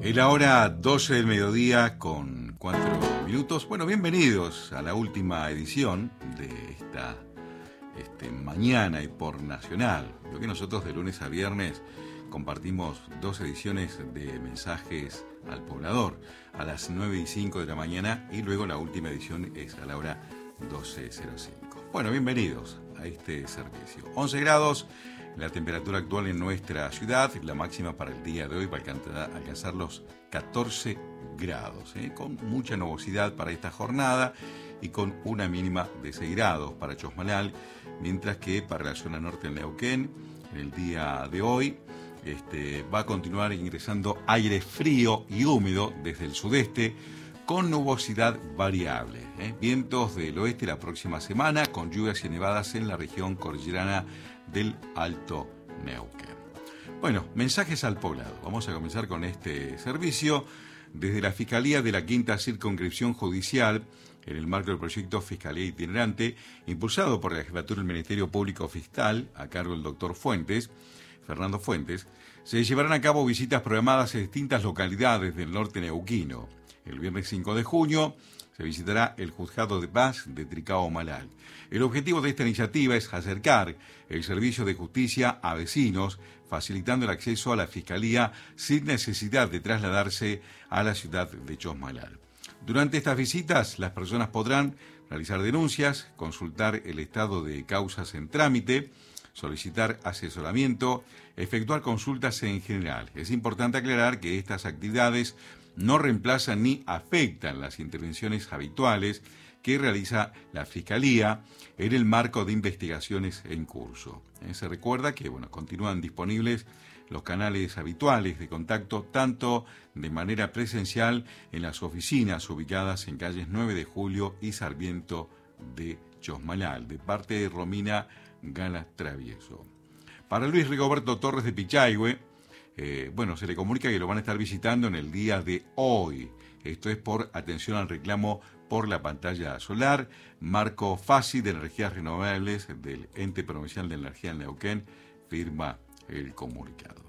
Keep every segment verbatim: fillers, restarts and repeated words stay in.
Es la hora doce del mediodía con cuatro minutos. Bueno, bienvenidos a la última edición de esta este, mañana y por Nacional. Lo que nosotros de lunes a viernes compartimos dos ediciones de mensajes al poblador a las nueve y cinco de la mañana y luego la última edición es a la hora doce cero cinco. Bueno, bienvenidos a este servicio. once grados. La temperatura actual en nuestra ciudad, la máxima para el día de hoy va a alcanzar los catorce grados, ¿eh? Con mucha nubosidad para esta jornada y con una mínima de seis grados para Chosmalal, mientras que para la zona norte del Neuquén, en el día de hoy, este, va a continuar ingresando aire frío y húmedo desde el sudeste, con nubosidad variable, ¿eh? Vientos del oeste la próxima semana, con lluvias y nevadas en la región cordillerana del Alto Neuquén. Bueno, mensajes al poblado. Vamos a comenzar con este servicio. Desde la Fiscalía de la Quinta Circunscripción Judicial, en el marco del proyecto Fiscalía Itinerante, impulsado por la Jefatura del Ministerio Público Fiscal, a cargo del doctor Fuentes, Fernando Fuentes, se llevarán a cabo visitas programadas en distintas localidades del norte neuquino. El viernes cinco de junio se visitará el Juzgado de Paz de Tricao Malal. El objetivo de esta iniciativa es acercar el servicio de justicia a vecinos, facilitando el acceso a la Fiscalía sin necesidad de trasladarse a la ciudad de Chosmalal. Durante estas visitas, las personas podrán realizar denuncias, consultar el estado de causas en trámite, solicitar asesoramiento, efectuar consultas en general. Es importante aclarar que estas actividades no reemplazan ni afectan las intervenciones habituales que realiza la Fiscalía en el marco de investigaciones en curso. Eh, se recuerda que bueno, continúan disponibles los canales habituales de contacto, tanto de manera presencial en las oficinas ubicadas en calles nueve de julio y Sarmiento de Chosmalal, de parte de Romina Gala Travieso. Para Luis Rigoberto Torres de Pichahue, Eh, bueno, se le comunica que lo van a estar visitando en el día de hoy. Esto es por atención al reclamo por la pantalla solar, marco fácil de energías renovables del Ente Provincial de Energía en Neuquén, firma el comunicado.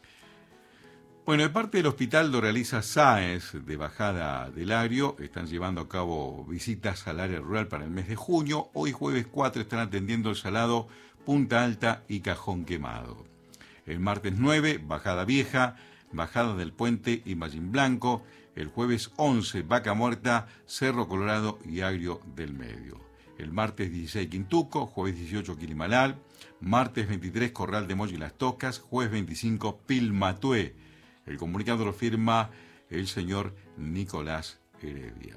Bueno, de parte del Hospital Doraliza Sáenz de Bajada del Agrio, están llevando a cabo visitas al área rural para el mes de junio. Hoy jueves cuatro están atendiendo el Salado, Punta Alta y Cajón Quemado. El martes nueve, Bajada Vieja, Bajada del Puente y Mallín Blanco. El jueves once, Vaca Muerta, Cerro Colorado y Agrio del Medio. El martes dieciséis, Quintuco, jueves dieciocho, Quilimalal. Martes veintitrés, Corral de Molle y Las Tocas. Jueves veinticinco, Pilmatué. El comunicado lo firma el señor Nicolás Heredia.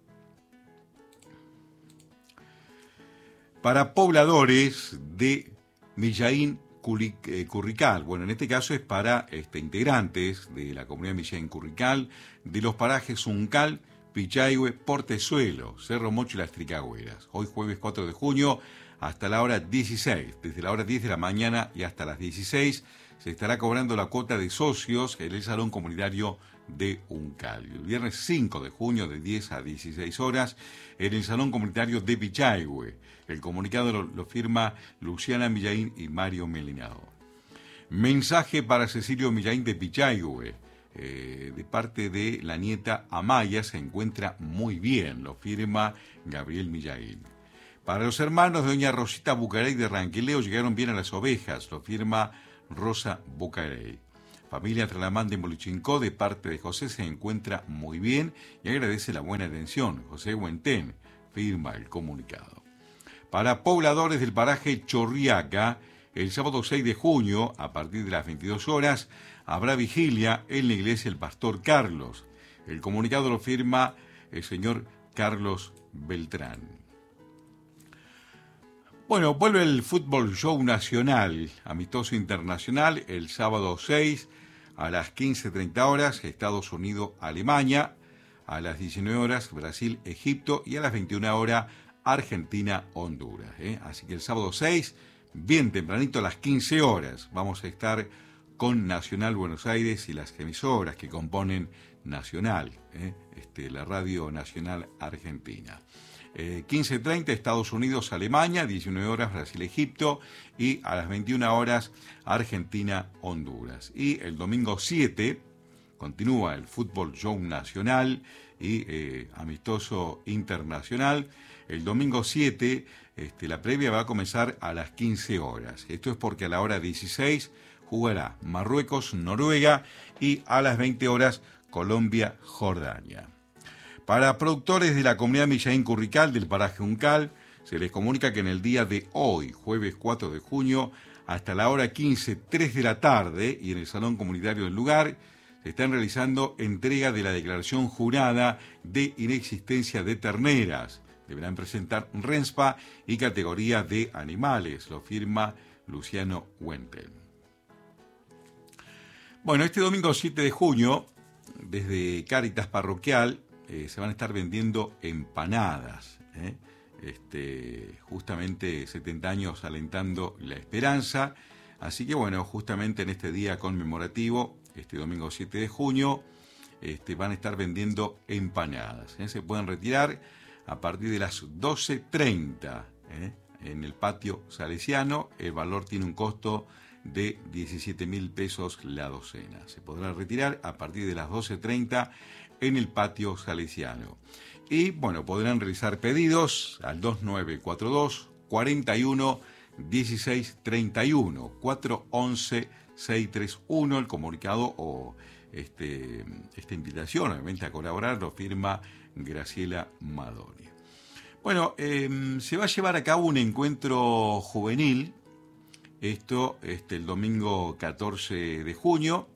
Para pobladores de Millaín Currical, bueno, en este caso es para este, integrantes de la comunidad Millaín Currical, de los parajes Uncal, Pichahue, Portezuelo, Cerro Mocho y Las Tricagüeras. Hoy jueves cuatro de junio hasta la hora dieciséis, desde la hora diez de la mañana y hasta las dieciséis, se estará cobrando la cuota de socios en el Salón Comunitario de Uncal. El viernes cinco de junio de diez a dieciséis horas en el Salón Comunitario de Pichahue. El comunicado lo, lo firma Luciana Millaín y Mario Melinao. Mensaje para Cecilio Millaín de Pichahue, eh, de parte de la nieta Amaya, se encuentra muy bien, lo firma Gabriel Millaín. Para los hermanos de doña Rosita Bucarey de Ranquileo, llegaron bien a las ovejas, lo firma Rosa Bucarey. Familia Tralamán de Molichincó, de parte de José, se encuentra muy bien y agradece la buena atención. José Huentén, firma el comunicado. Para pobladores del paraje Chorriaca, el sábado seis de junio, a partir de las veintidós horas, habrá vigilia en la iglesia El Pastor Carlos. El comunicado lo firma el señor Carlos Beltrán. Bueno, vuelve el Fútbol Show Nacional, amistoso internacional, el sábado seis a las quince treinta horas, Estados Unidos, Alemania, a las diecinueve horas, Brasil, Egipto, y a las veintiuna horas, Argentina, Honduras. ¿eh? Así que el sábado seis, bien tempranito, a las quince horas, vamos a estar con Nacional Buenos Aires y las emisoras que componen Nacional, ¿eh? este, la Radio Nacional Argentina. Eh, quince treinta, Estados Unidos, Alemania, diecinueve horas, Brasil, Egipto, y a las veintiuna horas, Argentina, Honduras. Y el domingo siete, continúa el fútbol show nacional y eh, amistoso internacional. El domingo siete, este, la previa va a comenzar a las quince horas. Esto es porque a la hora dieciséis jugará Marruecos-Noruega y a las veinte horas Colombia-Jordania. Para productores de la comunidad Millaín Currical del paraje Uncal, se les comunica que en el día de hoy, jueves cuatro de junio, hasta la hora quince, tres de la tarde, y en el salón comunitario del lugar, se están realizando entrega de la declaración jurada de inexistencia de terneras. Deberán presentar RENSPA y categoría de animales, lo firma Luciano Wentel. Bueno, este domingo siete de junio, desde Cáritas Parroquial, eh, se van a estar vendiendo empanadas, ¿eh? Este, justamente setenta años alentando la esperanza. Así que bueno, justamente en este día conmemorativo, este domingo siete de junio, este, van a estar vendiendo empanadas, ¿eh? Se pueden retirar a partir de las doce treinta, ¿eh? En el patio salesiano. El valor tiene un costo de diecisiete mil pesos la docena. Se podrá retirar a partir de las doce treinta en el patio salesiano. Y bueno, podrán realizar pedidos al dos nueve cuatro dos, cuarenta y uno, dieciséis treinta y uno, cuatro once, seiscientos treinta y uno. El comunicado o este, esta invitación, obviamente, a colaborar, lo firma Graciela Madoni. Bueno, eh, se va a llevar a cabo un encuentro juvenil, esto este, el domingo catorce de junio,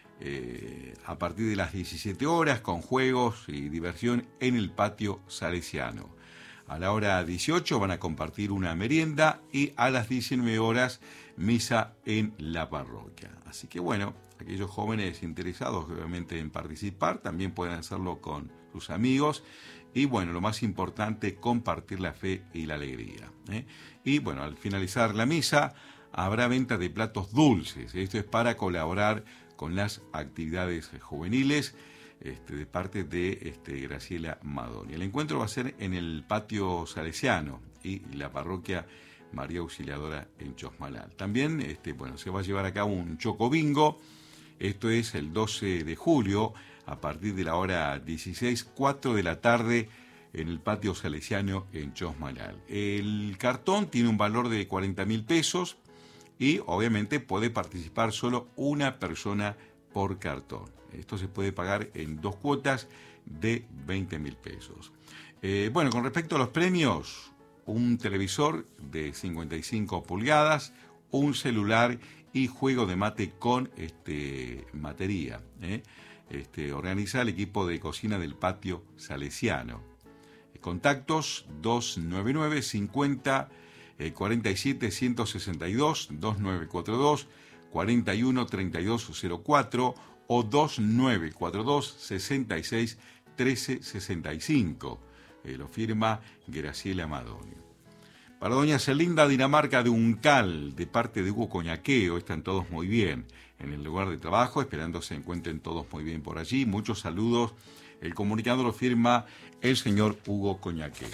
eh, a partir de las diecisiete horas, con juegos y diversión en el patio salesiano. A la hora dieciocho van a compartir una merienda y a las diecinueve horas misa en la parroquia. Así que bueno, aquellos jóvenes interesados obviamente en participar también pueden hacerlo con sus amigos. Y bueno, lo más importante, compartir la fe y la alegría, ¿eh? Y bueno, al finalizar la misa habrá venta de platos dulces. Esto es para colaborar con las actividades juveniles este, de parte de este, Graciela Madoni. El encuentro va a ser en el patio salesiano y la parroquia María Auxiliadora en Chosmalal. También este, bueno, se va a llevar a cabo un chocobingo. Esto es el doce de julio, a partir de la hora dieciséis, cuatro de la tarde, en el patio salesiano en Chosmalal. El cartón tiene un valor de cuarenta mil pesos y obviamente puede participar solo una persona por cartón. Esto se puede pagar en dos cuotas de veinte mil pesos. Eh, bueno, con respecto a los premios, un televisor de cincuenta y cinco pulgadas, un celular y juego de mate con este, materia. ¿eh? Este, organiza el equipo de cocina del patio salesiano. Contactos dos nueve nueve, cincuenta, cuarenta y siete, ciento sesenta y dos, dos nueve cuatro dos, cuarenta y uno, treinta y dos cero cuatro o dos nueve cuatro dos, sesenta y seis, trece sesenta y cinco. Eh, lo firma Graciela Madoni. Para doña Celinda Dinamarca de Uncal, de parte de Hugo Coñaqueo, están todos muy bien en el lugar de trabajo, esperando se encuentren todos muy bien por allí. Muchos saludos. El comunicado lo firma el señor Hugo Coñaqueo.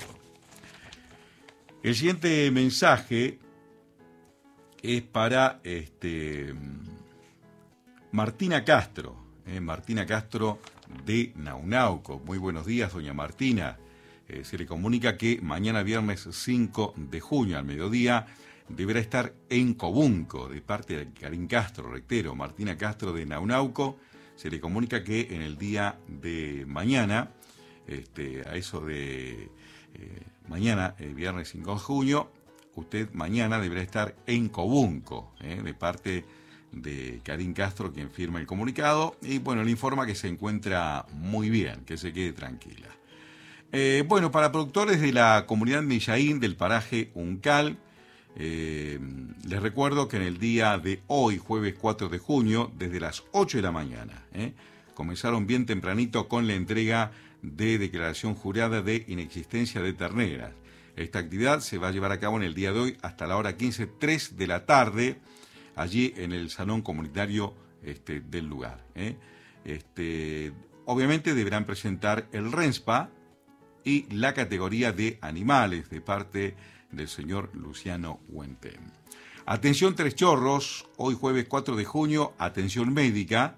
El siguiente mensaje es para este, Martina Castro, eh, Martina Castro de Naunauco. Muy buenos días, doña Martina. Eh, se le comunica que mañana viernes cinco de junio al mediodía deberá estar en Cobunco, de parte de Karin Castro, rectero. Martina Castro de Naunauco, se le comunica que en el día de mañana, este, a eso de eh, mañana, el viernes cinco de junio, usted mañana deberá estar en Cobunco, eh, de parte de Karin Castro, quien firma el comunicado, y bueno, le informa que se encuentra muy bien, que se quede tranquila. Eh, bueno, para productores de la comunidad Millaín del paraje Uncal, eh, les recuerdo que en el día de hoy, jueves cuatro de junio, desde las ocho de la mañana, eh, comenzaron bien tempranito con la entrega de declaración jurada de inexistencia de terneras. Esta actividad se va a llevar a cabo en el día de hoy hasta la hora quince, tres de la tarde, allí en el salón comunitario este, del lugar. Eh. Este, obviamente deberán presentar el RENSPA y la categoría de animales de parte del señor Luciano Huente. Atención Tres Chorros, hoy jueves cuatro de junio, atención médica.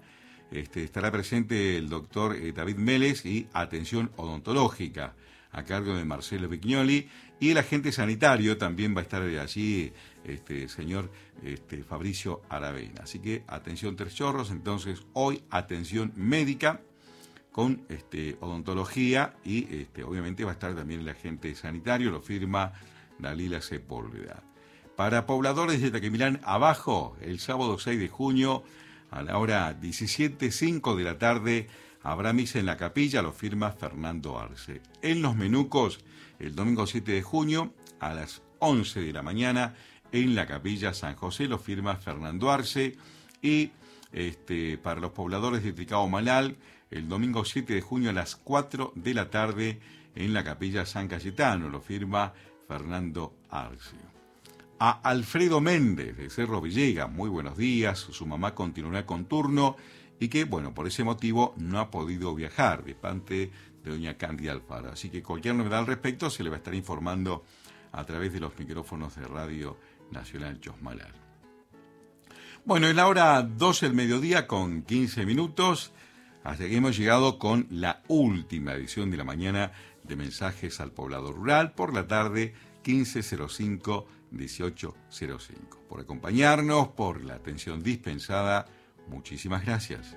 este, estará presente el doctor eh, David Mélez y atención odontológica a cargo de Marcelo Vignoli, y el agente sanitario también va a estar allí, este señor este, Fabricio Aravena. Así que atención Tres Chorros, entonces hoy atención médica con este, odontología y este, obviamente va a estar también el agente sanitario, lo firma Dalila Sepúlveda. Para pobladores de Taquimilán abajo, el sábado seis de junio a la hora diecisiete cinco de la tarde habrá misa en la capilla, lo firma Fernando Arce. En Los Menucos, el domingo siete de junio a las once de la mañana en la capilla San José, lo firma Fernando Arce. Y este, para los pobladores de Tricao Malal, el domingo siete de junio a las cuatro de la tarde en la capilla San Cayetano, lo firma Fernando Arce. A Alfredo Méndez de Cerro Villegas, muy buenos días, su mamá continuará con turno y que, bueno, por ese motivo no ha podido viajar, de parte de doña Cándida Alfaro. Así que cualquier novedad al respecto se le va a estar informando a través de los micrófonos de Radio Nacional Chosmalal. Bueno, es la hora doce del mediodía con quince minutos, hasta que hemos llegado con la última edición de la mañana de Mensajes al Poblado Rural, por la tarde quince cero cinco, dieciocho cero cinco. Por acompañarnos, por la atención dispensada, muchísimas gracias.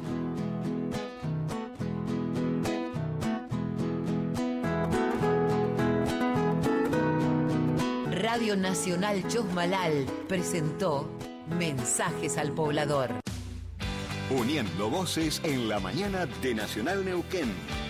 Radio Nacional Chosmalal presentó Mensajes al Poblador. Uniendo voces en la mañana de Nacional Neuquén.